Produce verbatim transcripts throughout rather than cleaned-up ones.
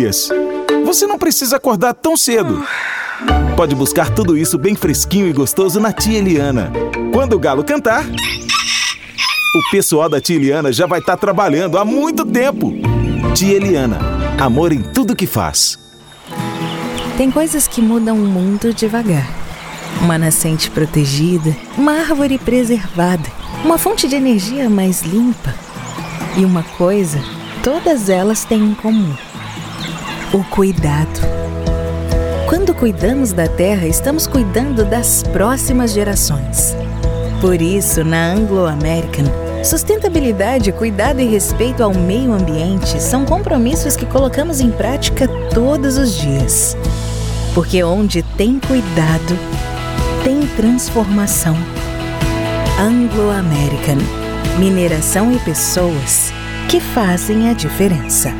dias. Você não precisa acordar tão cedo. Pode buscar tudo isso bem fresquinho e gostoso na Tia Eliana. Quando o galo cantar, o pessoal da Tia Eliana já vai estar trabalhando há muito tempo. Tia Eliana, amor em tudo que faz. Tem coisas que mudam o mundo devagar. Uma nascente protegida, uma árvore preservada, uma fonte de energia mais limpa. E uma coisa, todas elas têm em comum: o cuidado. Quando cuidamos da terra, estamos cuidando das próximas gerações. Por isso, na Anglo American, sustentabilidade, cuidado e respeito ao meio ambiente são compromissos que colocamos em prática todos os dias. Porque onde tem cuidado, tem transformação. Anglo American. Mineração e pessoas que fazem a diferença.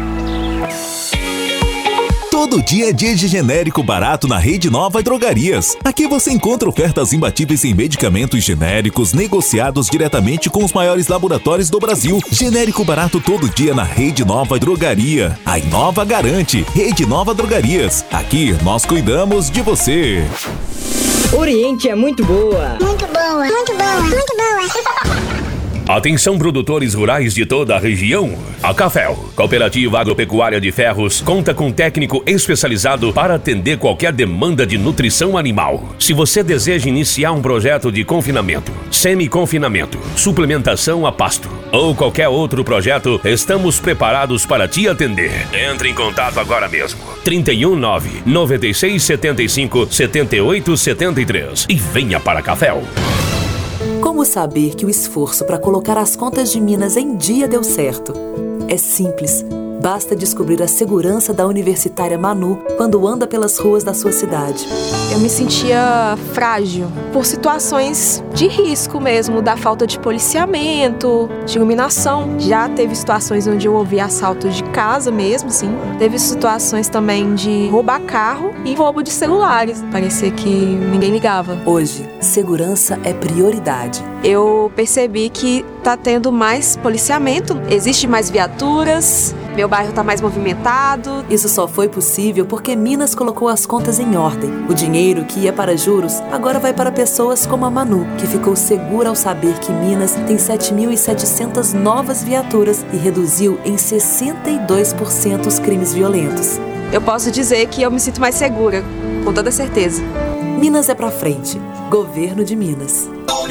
Todo dia é dia de genérico barato na Rede Nova Drogarias. Aqui você encontra ofertas imbatíveis em medicamentos genéricos negociados diretamente com os maiores laboratórios do Brasil. Genérico barato todo dia na Rede Nova Drogaria. A Inova garante. Rede Nova Drogarias. Aqui nós cuidamos de você. Oriente é muito boa. Muito boa, muito boa, muito boa. Atenção, produtores rurais de toda a região. A Cafel, Cooperativa Agropecuária de Ferros, conta com técnico especializado para atender qualquer demanda de nutrição animal. Se você deseja iniciar um projeto de confinamento, semi-confinamento, suplementação a pasto ou qualquer outro projeto, estamos preparados para te atender. Entre em contato agora mesmo. trinta e um, nove, noventa e seis, setenta e cinco, setenta e oito, setenta e três e venha para a Cafel. Como saber que o esforço para colocar as contas de Minas em dia deu certo? É simples. Basta descobrir a segurança da universitária Manu quando anda pelas ruas da sua cidade. Eu me sentia frágil por situações de risco mesmo, da falta de policiamento, de iluminação. Já teve situações onde eu ouvi assaltos de casa mesmo, sim. Teve situações também de roubar carro e roubo de celulares. Parecia que ninguém ligava. Hoje, segurança é prioridade. Eu percebi que tá tendo mais policiamento, existe mais viaturas, meu bairro tá mais movimentado. Isso só foi possível porque Minas colocou as contas em ordem. O dinheiro que ia para juros agora vai para pessoas como a Manu, que ficou segura ao saber que Minas tem sete mil e setecentas novas viaturas e reduziu em sessenta e dois por cento os crimes violentos. Eu posso dizer que eu me sinto mais segura, com toda certeza. Minas é pra frente. Governo de Minas.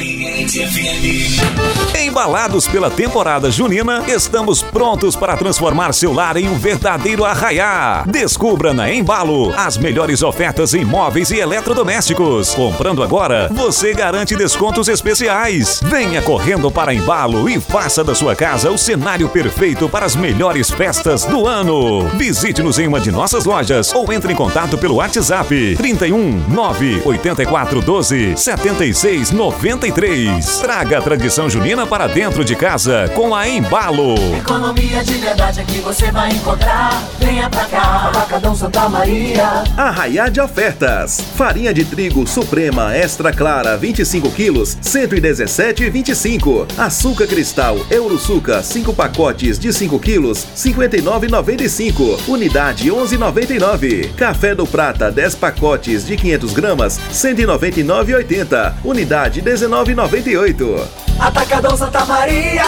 Embalados pela temporada junina, estamos prontos para transformar seu lar em um verdadeiro arraiá. Descubra na Embalo as melhores ofertas em móveis e eletrodomésticos. Comprando agora, você garante descontos especiais. Venha correndo para Embalo e faça da sua casa o cenário perfeito para as melhores festas do ano. Visite-nos em uma de nossas lojas ou entre em contato pelo WhatsApp trinta e um, nove, oitenta e quatro, doze, setenta e seis, noventa e três. Traga a tradição junina para dentro de casa com a Embalo. Economia de verdade aqui você vai encontrar. Venha pra cá, Atacadão Santa Maria. Arraiá de ofertas. Farinha de trigo Suprema Extra Clara vinte e cinco quilos, cento e dezessete reais e vinte e cinco. Açúcar cristal Eurosuca cinco pacotes de cinco quilos, cinquenta e nove reais e noventa e cinco. Unidade onze reais e noventa e nove. Café do Prata dez pacotes de quinhentas gramas, cento e noventa e nove reais e oitenta centavos. Unidade dezenove reais e noventa e oito. Atacadão Santa Maria.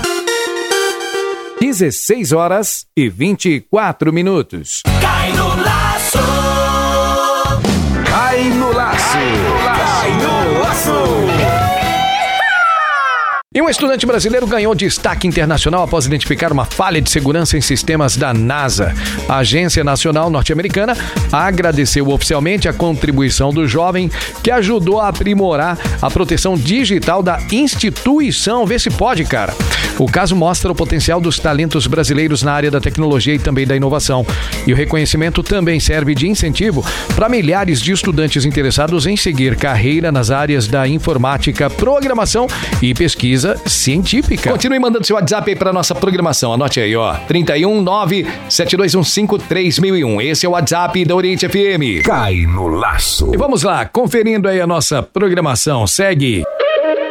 dezesseis horas e vinte e quatro minutos. Cai no laço. Cai no laço. Cai no laço. E um estudante brasileiro ganhou destaque internacional após identificar uma falha de segurança em sistemas da NASA. A Agência Nacional Norte-Americana agradeceu oficialmente a contribuição do jovem que ajudou a aprimorar a proteção digital da instituição. Vê se pode, cara. O caso mostra o potencial dos talentos brasileiros na área da tecnologia e também da inovação. E o reconhecimento também serve de incentivo para milhares de estudantes interessados em seguir carreira nas áreas da informática, programação e pesquisa científica. Continue mandando seu WhatsApp aí para nossa programação. Anote aí, ó. trinta e um, nove, sete dois um cinco, três mil e um. Esse é o WhatsApp da Oriente F M. Cai no laço. E vamos lá, conferindo aí a nossa programação. Segue.